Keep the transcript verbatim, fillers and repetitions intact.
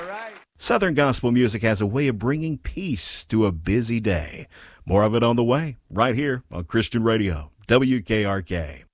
Southern gospel music has a way of bringing peace to a busy day. More of it on the way, right here on Christian Radio, W K R K.